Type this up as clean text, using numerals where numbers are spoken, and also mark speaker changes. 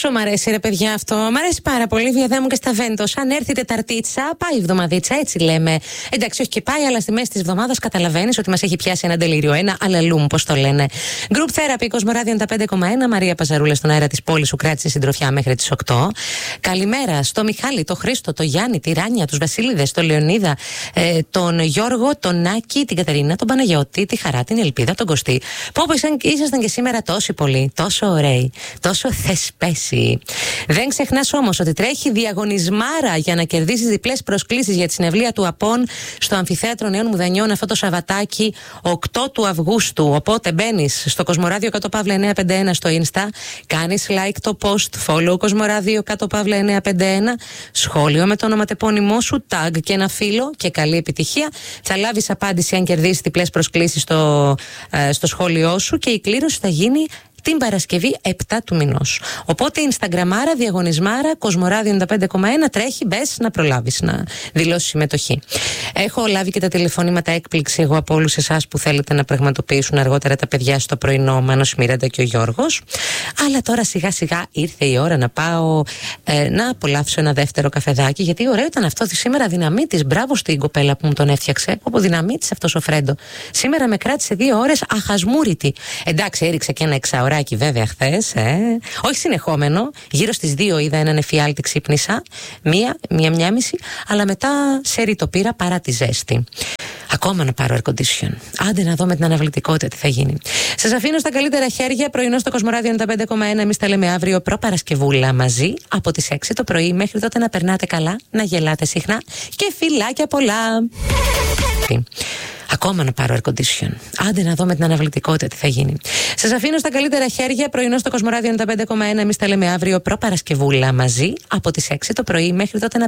Speaker 1: Πόσο μ' αρέσει ρε παιδιά αυτό. Μ' αρέσει πάρα πολύ. Βιαδέ μου και στα Βέντος. Αν έρθει Τεταρτίτσα, πάει εβδομαδίτσα, έτσι λέμε. Εντάξει, όχι και πάει, αλλά στη μέση τη εβδομάδα καταλαβαίνει ότι μα έχει πιάσει ένα τελείριο. Ένα αλαλούμ, πώς το λένε. Group Therapy, Κοσμοράδιο 95,1. Μαρία Παζαρούλα στον αέρα τη πόλη σου κράτησε συντροφιά μέχρι τι 8. Καλημέρα στο Μιχάλη, τον Χρήστο, τον Γιάννη, τη Ράνια, του Βασίλειδε, τον Λεωνίδα, τον Γιώργο, τον Νάκη, την Κατερίνα, τον Παναγιώτη, τη Χαρά, την Ελπίδα, τον Κωστή. Πω ήσασταν και σήμερα τόσοι πολλοί, τόσο ωραίοι, τόσο θεσπέσιοι. Δεν ξεχνάς όμως ότι τρέχει διαγωνισμάρα για να κερδίσεις διπλές προσκλήσεις για τη συναυλία του ΑΠΟΝ στο Αμφιθέατρο Νέων Μουδανιών αυτό το Σαββατάκι 8 του Αυγούστου. Οπότε μπαίνεις στο Κοσμοράδιο _951 στο Insta, κάνεις like το post, follow Κοσμοράδιο _951, σχόλιο με το ονοματεπώνυμό σου, tag και ένα φίλο και καλή επιτυχία. Θα λάβεις απάντηση αν κερδίσεις διπλές προσκλήσεις στο σχόλιο σου και η κλήρωση θα γίνει την Παρασκευή 7 του μηνός. Οπότε Instagramάρα, διαγωνισμάρα, Κοσμοράδιο 95,1 τρέχει, μπες να προλάβεις να δηλώσεις συμμετοχή. Έχω λάβει και τα τηλεφωνήματα έκπληξη εγώ από όλους εσάς που θέλετε να πραγματοποιήσουν αργότερα τα παιδιά στο πρωινό, Μάνος, Μιράντα και ο Γιώργος. Αλλά τώρα σιγά σιγά ήρθε η ώρα να πάω να απολαύσω ένα δεύτερο καφεδάκι, γιατί ωραίο ήταν αυτό σήμερα δυναμίτης. Μπράβο στην κοπέλα που μου τον έφτιαξε. Από δυναμίτης αυτός ο Φρέντο. Σήμερα με κράτησε 2 ώρες αχασμούρητη. Εντάξει, έριξα και ένα εξαωράκι βέβαια χθες, όχι συνεχόμενο. Γύρω στις 2 είδα έναν εφιάλτη, ξύπνησα. Μία μισή, αλλά μετά σέρι το πήρα παρά τη ζέστη. Ακόμα να πάρω air condition. Άντε να δω με την αναβλητικότητα τι θα γίνει. Σας αφήνω στα καλύτερα χέρια. Πρωινό στο Κοσμοράδιο 95,1. Εμείς τα λέμε αύριο προπαρασκευούλα μαζί από τις 6 το πρωί. Μέχρι τότε να περνάτε καλά, να γελάτε συχνά και φιλάκια πολλά. Ακόμα να πάρω air condition. Άντε να δω με την αναβλητικότητα τι θα γίνει. Σας αφήνω στα καλύτερα χέρια. Πρωινό στο Κοσμοράδιο 95,1. Εμείς τα λέμε αύριο προπαρασκευούλα μαζί από τις 6 το πρωί. Μέχρι τότε να